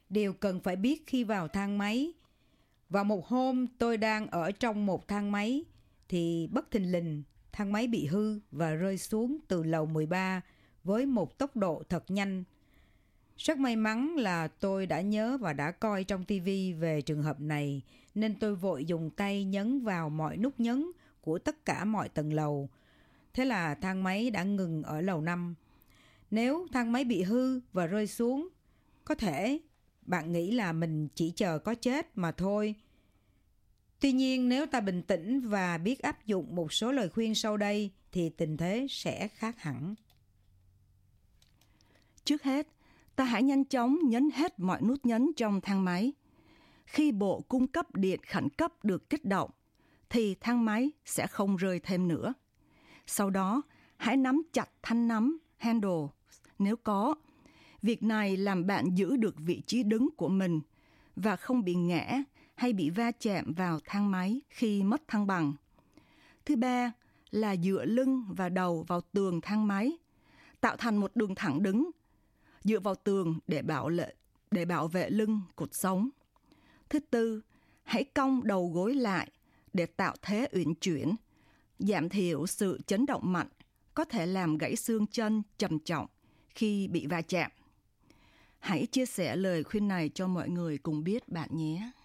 điều cần phải biết khi vào thang máy. Và một hôm tôi đang ở trong một thang máy thì bất thình lình thang máy bị hư và rơi xuống từ lầu 13 với một tốc độ thật nhanh. Rất may mắn là tôi đã nhớ và đã coi trong TV về trường hợp này, nên tôi vội dùng tay nhấn vào mọi nút nhấn của tất cả mọi tầng lầu. Thế là thang máy đã ngừng ở lầu 5. Nếu thang máy bị hư và rơi xuống, có thể bạn nghĩ là mình chỉ chờ có chết mà thôi. Tuy nhiên, nếu ta bình tĩnh và biết áp dụng một số lời khuyên sau đây thì tình thế sẽ khác hẳn. Trước hết, ta hãy nhanh chóng nhấn hết mọi nút nhấn trong thang máy. Khi bộ cung cấp điện khẩn cấp được kích động, thì thang máy sẽ không rơi thêm nữa. Sau đó, hãy nắm chặt thanh nắm handle nếu có. Việc này làm bạn giữ được vị trí đứng của mình và không bị ngã hay bị va chạm vào thang máy khi mất thăng bằng. Thứ ba là dựa lưng và đầu vào tường thang máy, tạo thành một đường thẳng đứng, dựa vào tường để bảo vệ lưng, cột sống. Thứ tư, hãy cong đầu gối lại để tạo thế uyển chuyển, giảm thiểu sự chấn động mạnh, có thể làm gãy xương chân trầm trọng khi bị va chạm. Hãy chia sẻ lời khuyên này cho mọi người cùng biết bạn nhé.